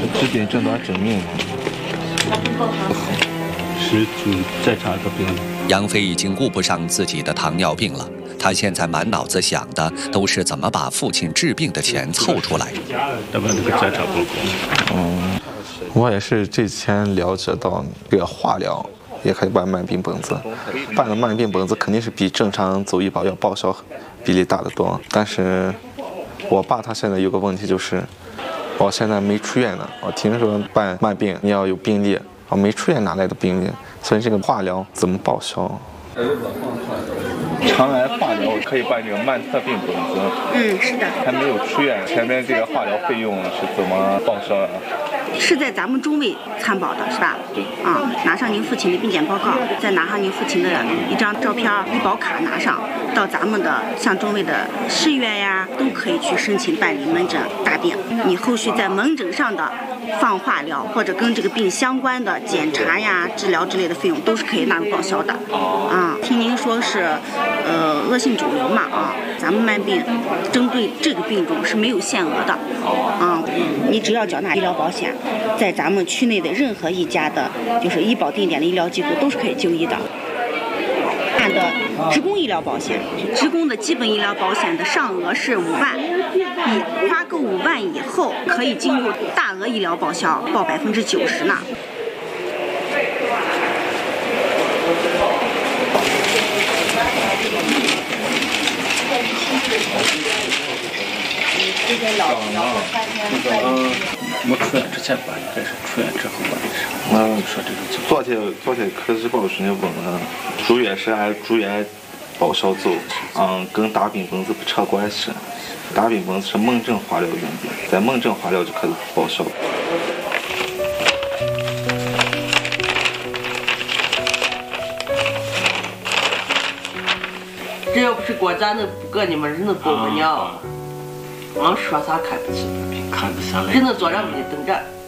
治病正当治命嘛，不好，是就再查个病。 杨飞已经顾不上自己的糖尿病了，他现在满脑子想的都是怎么把父亲治病的钱凑出来。 要不然这个再查不够。 我也是这几天了解到，这个化疗也可以办慢病本子，办了慢病本子肯定是比正常走医保要报销比例大得多。但是我爸他现在有个问题就是，我现在没出院呢，我听说办慢病你要有病历，我没出院哪来的病历？所以这个化疗怎么报销？ 肠癌化疗可以办这个慢测病本子。 是的。 还没有出院，前面这个化疗费用是怎么报销啊？ 是在咱们中卫参保的是吧？ 对。 拿上您父亲的病检报告，再拿上您父亲的一张照片、医保卡拿上，到咱们的像中卫的市医院呀，都可以去申请办理门诊大病。你后续在门诊上的放化疗或者跟这个病相关的检查呀、治疗之类的费用都是可以纳入报销的。听您说是恶性肿瘤嘛咱们慢病针对这个病种是没有限额的你只要缴纳医疗保险，在咱们区内的任何一家的就是医保定点的医疗机构都是可以就医的。办的职工医疗保险，职工的基本医疗保险的上额是5万，你花够5万以后，可以经过大额医疗报销，报90%呢。 没出院之前办的还是出院之后办的？说这个情况。 昨天科室报时你问了，住院是按住院报销走，跟大病本子不扯关系。大病本子是门诊化疗用的，在门诊化疗就开始报销。 这要不是国家能不给你们人能保护你俺说啥看不起， 看不下来， 只能坐着给你等着。